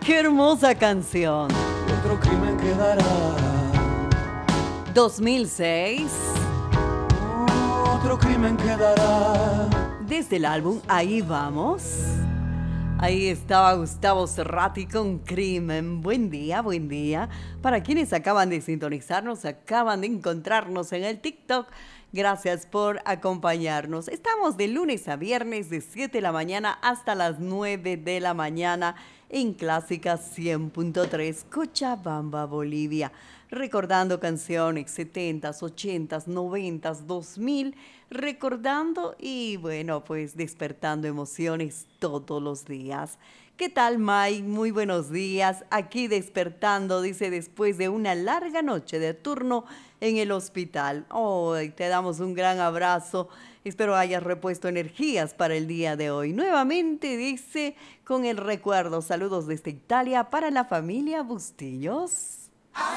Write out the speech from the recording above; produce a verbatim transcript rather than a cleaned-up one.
qué hermosa canción. Otro crimen quedará. dos mil seis. Otro crimen quedará. Desde el álbum Ahí Vamos. Ahí estaba Gustavo Cerati con Crimen. Buen día, buen día. Para quienes acaban de sintonizarnos, acaban de encontrarnos en el TikTok, gracias por acompañarnos. Estamos de lunes a viernes de siete de la mañana hasta las nueve de la mañana en Clásica cien punto tres, Cochabamba, Bolivia. Recordando canciones setentas, ochentas, noventas, dos mil, recordando y bueno, pues despertando emociones todos los días. ¿Qué tal, Mike? Muy buenos días. Aquí despertando, dice, después de una larga noche de turno en el hospital. Oh, te damos un gran abrazo. Espero hayas repuesto energías para el día de hoy. Nuevamente dice, con el recuerdo, saludos desde Italia para la familia Bustillos.